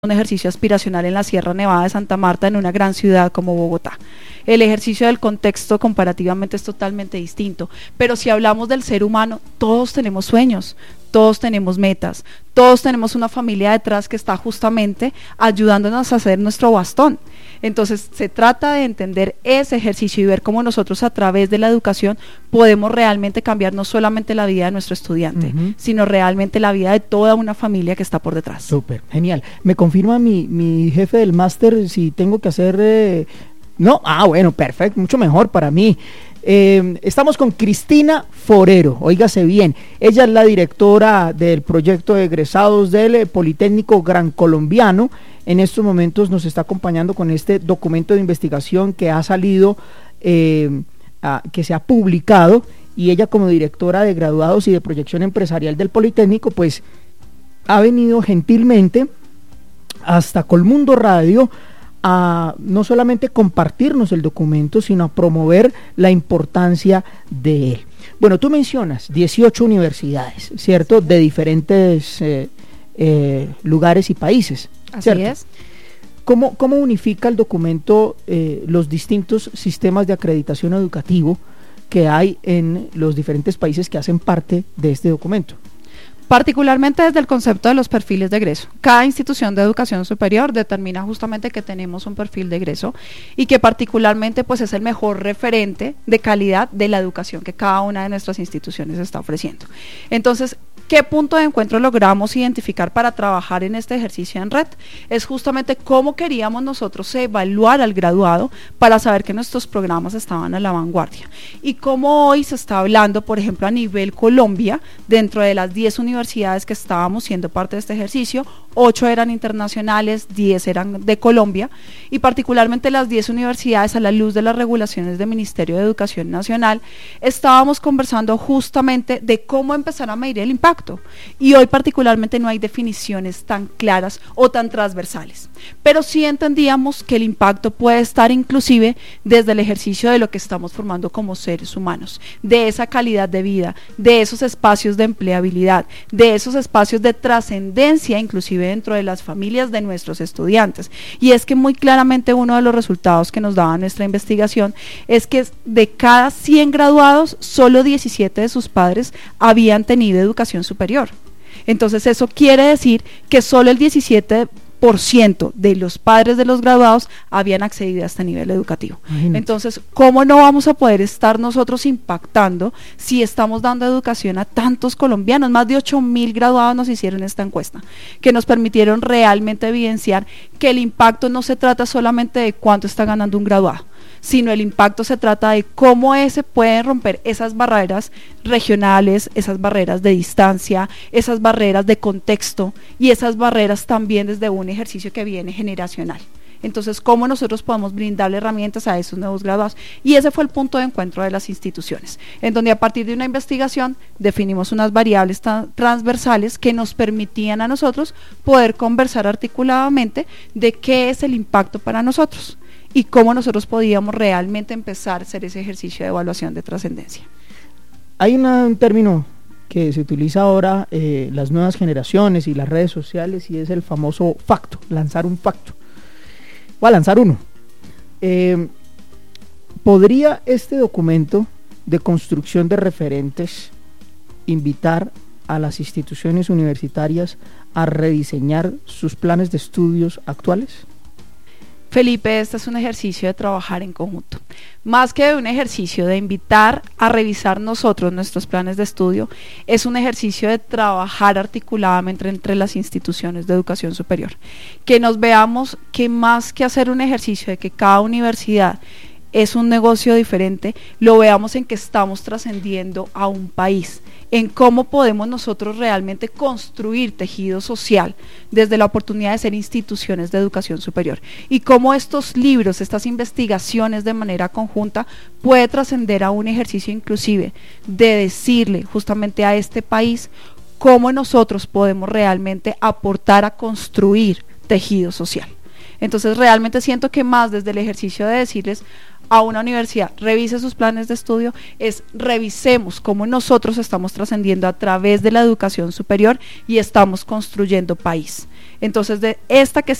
un ejercicio aspiracional en la Sierra Nevada de Santa Marta, en una gran ciudad como Bogotá. El ejercicio del contexto comparativamente es totalmente distinto, pero si hablamos del ser humano, todos tenemos sueños, todos tenemos metas, todos tenemos una familia detrás que está justamente ayudándonos a hacer nuestro bastón. Entonces se trata de entender ese ejercicio y ver cómo nosotros a través de la educación podemos realmente cambiar no solamente la vida de nuestro estudiante, sino realmente la vida de toda una familia que está por detrás. Súper, genial. ¿Me confirma mi jefe del máster si tengo que hacer... No? Ah, bueno, perfecto, mucho mejor para mí. Estamos con Cristina Forero, óigase bien, ella es la directora del proyecto de egresados del Politécnico Gran Colombiano. En estos momentos nos está acompañando con este documento de investigación que ha salido, que se ha publicado, y ella como directora de graduados y de proyección empresarial del Politécnico, pues ha venido gentilmente hasta Colmundo Radio a no solamente compartirnos el documento, sino a promover la importancia de él. Bueno, tú mencionas 18 universidades, ¿cierto? De diferentes lugares y países. Así es. ¿Cómo unifica el documento los distintos sistemas de acreditación educativo que hay en los diferentes países que hacen parte de este documento? Particularmente desde el concepto de los perfiles de egreso. Cada institución de educación superior determina justamente que tenemos un perfil de egreso y que particularmente pues es el mejor referente de calidad de la educación que cada una de nuestras instituciones está ofreciendo. Entonces, ¿qué punto de encuentro logramos identificar para trabajar en este ejercicio en red? Es justamente cómo queríamos nosotros evaluar al graduado para saber que nuestros programas estaban a la vanguardia. Y cómo hoy se está hablando, por ejemplo, a nivel Colombia, dentro de las 10 universidades que estábamos siendo parte de este ejercicio, 8 eran internacionales, 10 eran de Colombia, y particularmente las 10 universidades, a la luz de las regulaciones del Ministerio de Educación Nacional, estábamos conversando justamente de cómo empezar a medir el impacto, y hoy particularmente no hay definiciones tan claras o tan transversales, pero sí entendíamos que el impacto puede estar inclusive desde el ejercicio de lo que estamos formando como seres humanos, de esa calidad de vida, de esos espacios de empleabilidad, de esos espacios de trascendencia inclusive dentro de las familias de nuestros estudiantes. Y es que muy claramente uno de los resultados que nos daba nuestra investigación es que de cada 100 graduados, solo 17 de sus padres habían tenido educación superior. Entonces eso quiere decir que solo el 17% de los padres de los graduados habían accedido a este nivel educativo. Imagínate. Entonces, ¿cómo no vamos a poder estar nosotros impactando si estamos dando educación a tantos colombianos? Más de 8.000 graduados nos hicieron esta encuesta, que nos permitieron realmente evidenciar que el impacto no se trata solamente de cuánto está ganando un graduado, sino el impacto se trata de cómo se pueden romper esas barreras regionales, esas barreras de distancia, esas barreras de contexto y esas barreras también desde un ejercicio que viene generacional. Entonces, ¿cómo nosotros podemos brindarle herramientas a esos nuevos graduados? Y ese fue el punto de encuentro de las instituciones, en donde a partir de una investigación definimos unas variables transversales que nos permitían a nosotros poder conversar articuladamente de qué es el impacto para nosotros y cómo nosotros podíamos realmente empezar a hacer ese ejercicio de evaluación de trascendencia. Hay un término que se utiliza ahora, las nuevas generaciones y las redes sociales, y es el famoso facto, lanzar un facto. Voy a lanzar uno. ¿Podría este documento de construcción de referentes invitar a las instituciones universitarias a rediseñar sus planes de estudios actuales? Felipe, este es un ejercicio de trabajar en conjunto. Más que un ejercicio de invitar a revisar nosotros nuestros planes de estudio, es un ejercicio de trabajar articuladamente entre las instituciones de educación superior. Que nos veamos que más que hacer un ejercicio de que cada universidad es un negocio diferente, lo veamos en que estamos trascendiendo a un país, en cómo podemos nosotros realmente construir tejido social desde la oportunidad de ser instituciones de educación superior y cómo estos libros, estas investigaciones de manera conjunta puede trascender a un ejercicio inclusive de decirle justamente a este país cómo nosotros podemos realmente aportar a construir tejido social. Entonces realmente siento que más desde el ejercicio de decirles a una universidad, revise sus planes de estudio, es revisemos cómo nosotros estamos trascendiendo a través de la educación superior y estamos construyendo país. Entonces, de esta que